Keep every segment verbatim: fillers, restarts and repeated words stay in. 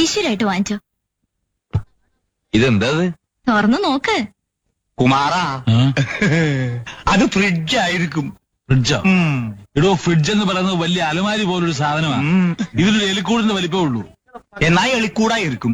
ഐശ്വര്യമായിട്ട് വാങ്ങിച്ചോ. ഇതെന്താ തുറന്നു നോക്ക്. കുമാറാ, അത് ഫ്രിഡ്ജായിരിക്കും. ഫ്രിഡ്ജോ? ഇടോ, ഫ്രിഡ്ജ് എന്ന് പറയുന്നത് വലിയ അലമാരി പോലൊരു സാധനമാണ്. ഇതിലൊരു എലിക്കൂടിന്റെ വലിപ്പമേ ഉള്ളൂ. എന്നാ എളിക്കൂടായിരിക്കും.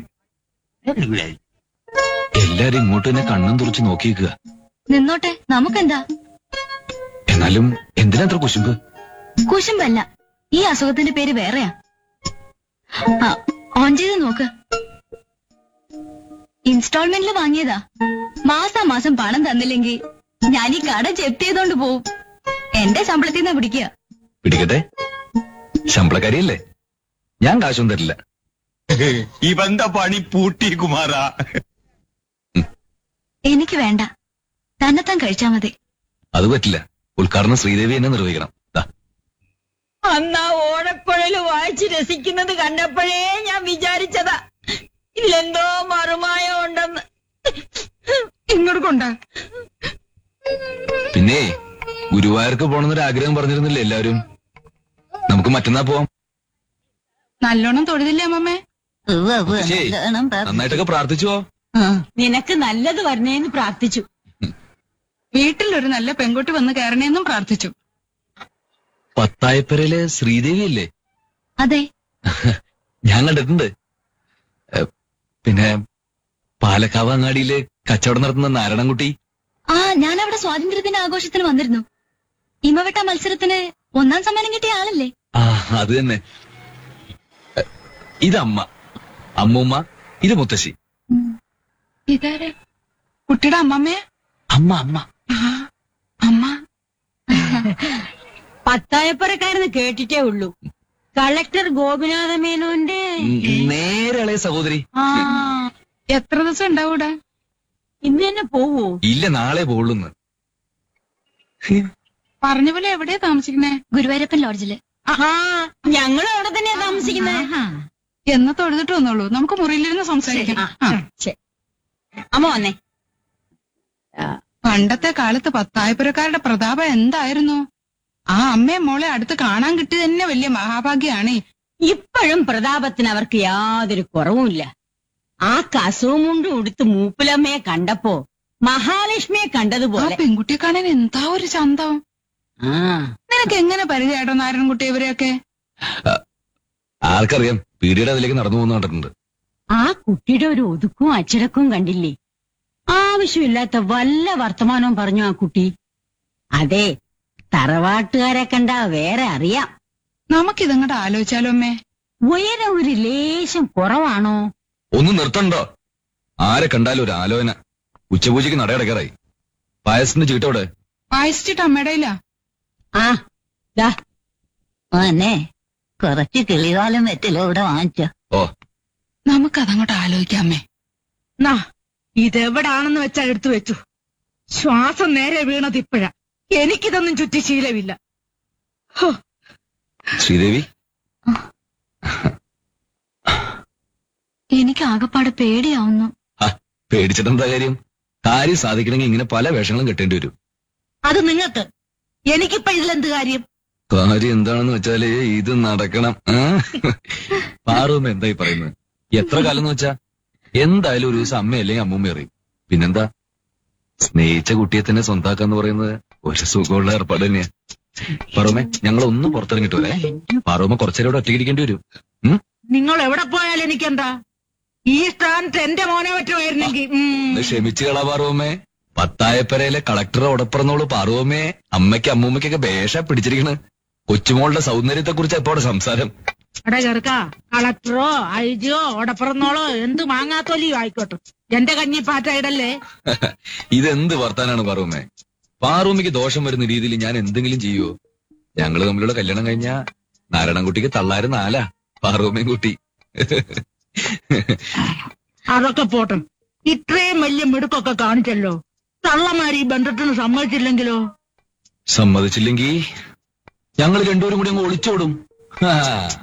എല്ലാരും ഇങ്ങോട്ട് തന്നെ കണ്ണും തുറച്ച് നോക്കിയേക്കുക. നിന്നോട്ടെ, നമുക്കെന്താ. എന്നാലും എന്തിനാത്ര കുശുമ്പ്? കുശുമ്പല്ല, ഈ അസുഖത്തിന്റെ പേര് വേറെയാ. ആ, ഓൺ ചെയ്ത് നോക്ക്. ഇൻസ്റ്റാൾമെന്റിൽ വാങ്ങിയതാ. മാസാ മാസം പണം തന്നില്ലെങ്കിൽ ഞാൻ ഈ കട ജപ്തി ചെയ്തോണ്ട് പോവും. എന്റെ ശമ്പളത്തിൽ നിന്നാ പിടിക്കുക. പിടിക്കട്ടെ, ശമ്പളക്കാരിയല്ലേ, ഞാൻ കാശും തരില്ല. ഇവന്താ പണി പൂട്ടി കുമാറാ. എനിക്ക് വേണ്ട, തന്നെത്താൻ കഴിച്ചാ മതി. അത് പറ്റില്ല, ഉദ്ഘാടനം ശ്രീദേവി എന്നെ നിർവഹിക്കണം. അന്നാ ഓടക്കുഴല് വായിച്ച് രസിക്കുന്നത് കണ്ടപ്പോഴേ ഞാൻ വിചാരിച്ചതാ ഇല്ലെന്തോ മറുമായ ഉണ്ടെന്ന്. ഇങ്ങോട്ട് കൊണ്ട. പിന്നെ ഗുരുവായൂർക്ക് പോണെന്നൊരു ആഗ്രഹം പറഞ്ഞിരുന്നില്ലേ എല്ലാവരും? നമുക്ക് മറ്റന്നാ പോവാം. നല്ലോണം തൊഴുതില്ലേ അമ്മമ്മേ? നന്നായിട്ടൊക്കെ പ്രാർത്ഥിച്ചുവോ? നിനക്ക് നല്ലത് വരണേന്ന് പ്രാർത്ഥിച്ചു. വീട്ടിലൊരു നല്ല പെൺകുട്ടി വന്ന് കയറണേന്നും പ്രാർത്ഥിച്ചു. പത്തായപ്പരയിലെ ശ്രീദേവി അല്ലേ? അതെ, ഞാൻ കണ്ടിട്ടുണ്ട്. പിന്നെ പാലക്കാവ് അങ്ങാടിയില് കച്ചവടം നടത്തുന്ന നാരായണൻകുട്ടി. ആ, ഞാൻ അവിടെ സ്വാതന്ത്ര്യദിന ആഘോഷത്തിന് വന്നിരുന്നു. ഇമവെട്ട മത്സരത്തിന് ഒന്നാം സമ്മാനം കിട്ടിയ ആളല്ലേ? ആ, അത് തന്നെ. ഇതമ്മ, അമ്മൂമ്മ, ഇത് മുത്തശ്ശി. ഇതാരെ? കുട്ടിയുടെ അമ്മമ്മേ? അമ്മ അമ്മ അമ്മ. പത്തായപ്പുറക്കാരെന്ന് കേട്ടിട്ടേ ഉള്ളൂ. കളക്ടർ ഗോപിനാഥ മേനോന്റെ നേരെ ഇളയ സഹോദരി. ആ, എത്ര ദിവസം ഉണ്ടാവൂടാ? ഇന്ന് തന്നെ പോവോ? ഇല്ല, നാളെ പോവുള്ളൂന്ന്. പറഞ്ഞ പോലെ എവിടെയാ താമസിക്കുന്നേ? ഗുരുവായൂരപ്പൻ ലോഡ്ജില്. ആഹാ, ഞങ്ങളും അവിടെ തന്നെയാ താമസിക്കുന്നേ. എന്ന് തൊഴുതിട്ട് വന്നോളൂ, നമുക്ക് മുറിയിലിരുന്ന് സംസാരിക്കാം. അമ്മ വന്നേ. പണ്ടത്തെ കാലത്ത് പത്തായപ്പുരക്കാരുടെ പ്രതാപം എന്തായിരുന്നു? ആ അമ്മയെ മോളെ അടുത്ത് കാണാൻ കിട്ടി തന്നെ വലിയ മഹാഭാഗ്യാണ്. ഇപ്പോഴും പ്രതാപത്തിന് അവർക്ക് യാതൊരു കുറവുമില്ല. ആ കസവും മുണ്ടും ഉടുത്ത് മൂപ്പിലമ്മയെ കണ്ടപ്പോ മഹാലക്ഷ്മിയെ കണ്ടതുപോലെ. പെൺകുട്ടിയെ കാണാൻ എന്താ ഒരു ചന്തം. നിനക്ക് എങ്ങനെ പരിചയമായിട്ടോ നാരായണൻകുട്ടി ഇവരെയൊക്കെ? ആർക്കറിയാം, പീടിയുടെ അതിലേക്ക് നടന്നു പോകുന്ന കണ്ടിട്ടുണ്ട്. ആ കുട്ടിയുടെ ഒരു ഒതുക്കും അച്ചടക്കവും കണ്ടില്ലേ? ആവശ്യമില്ലാത്ത വല്ല വർത്തമാനവും പറഞ്ഞു ആ കുട്ടി. അതെ, തറവാട്ടുകാരെ കണ്ടാ വേറെ അറിയാം. നമുക്കിതങ്ങോട്ട് ആലോചിച്ചാലോ അമ്മേ? ഉയരം ഒരു ലേശം കുറവാണോ? ഒന്ന് നിർത്തണ്ടോ? ആരെ കണ്ടാലും ഒരു ആലോചന. ഉച്ചപൂജയ്ക്ക് നടയടക്കാറായി. പായസത്തിന്റെ ചീട്ടോടെ? പായസിച്ചിട്ട് അമ്മയുടെ ഇല്ല. ആ അന്നെ കുറച്ച് കിളികാലം വെറ്റിലോ ഇവിടെ വാങ്ങിച്ചോ. ഓ, നമുക്കതങ്ങോട്ട് ആലോചിക്കാം അമ്മേ. നാ, ഇതെവിടാണെന്ന് വെച്ചാൽ എടുത്തു വെച്ചു. ശ്വാസം നേരെ വീണത് ഇപ്പോഴാ. എനിക്കിതൊന്നും ചുറ്റി ശീലമില്ല. ശ്രീദേവി, എനിക്ക് ആകപ്പാട് പേടിയാവുന്നു. പേടിച്ചിട്ടെന്താ കാര്യം? കാര്യം സാധിക്കണമെങ്കിൽ ഇങ്ങനെ പല വേഷങ്ങളും കെട്ടേണ്ടി വരും. അത് നിങ്ങൾക്ക്, എനിക്കിപ്പോ ഇതിലെന്ത് കാര്യം? കാര്യം എന്താണെന്ന് വെച്ചാല് ഇത് നടക്കണം. പാറുമ്മ എന്തായി പറയുന്നത്? എത്ര കാലം എന്ന് വെച്ചാ എന്തായാലും ഒരു ദിവസം അമ്മ അല്ലെങ്കിൽ അമ്മൂമ്മ അറിയും. പിന്നെന്താ, സ്നേഹിച്ച കുട്ടിയെ തന്നെ സ്വന്താക്കാന്ന് പറയുന്നത് ഒരു സുഖമുള്ള ഏർപ്പാട് തന്നെയാ. പാറുമ്മ, ഞങ്ങളൊന്ന് പുറത്തിറങ്ങിട്ട് വരെ. പാറുമ്മ കുറച്ചേരം ഇവിടെ ഒറ്റയ്ക്കിരിക്കേണ്ടി വരും. നിങ്ങൾ എവിടെ പോയാലും എനിക്കെന്താ? ഈ സ്ഥാനത്ത് എന്റെ മോനെ പറ്റുമായിരുന്നെങ്കിൽ. ക്ഷമിച്ചു കളാ പാറുമ്മേ. പത്തായപ്പരയിലെ കളക്ടറെ ഉടപ്പിറന്നോളൂ പാറുമ്മേ. അമ്മയ്ക്ക് അമ്മൂമ്മയ്ക്കൊക്കെ ഭേഷ പിടിച്ചിരിക്കണ്. കൊച്ചുമോളുടെ സൗന്ദര്യത്തെ കുറിച്ച് എപ്പോടെ സംസാരം. എടാ ചെറുക്ക, കളക്ടറോ ഐജിയോ ഉടപ്പിറന്നോളോ എന്ത് മാങ്ങാത്തോലിയോ ആയിക്കോട്ടെ, എന്റെ കഞ്ഞി പാറ്റയിടല്ലേ. ഇതെന്ത് വർത്താനാണ് പാറുമ്മേ? പാറുമ്മയ്ക്ക് ദോഷം വരുന്ന രീതിയിൽ ഞാൻ എന്തെങ്കിലും ചെയ്യുവോ? ഞങ്ങള് തമ്മിലുള്ള കല്യാണം കഴിഞ്ഞാ നാരായണൻകുട്ടിക്ക് തള്ളാരും നാലാ, പാറുമ്മയും കുട്ടി. അതൊക്കെ പോട്ടെ, ഇത്രയും വലിയ മിടുക്കൊക്കെ കാണിച്ചല്ലോ. തള്ളമാര് ഈ ബന്ധത്തിന് സമ്മതിച്ചില്ലെങ്കിലോ? സമ്മതിച്ചില്ലെങ്കി ഞങ്ങൾ രണ്ടുപേരും കൂടി അങ്ങ് ഒളിച്ചോടും.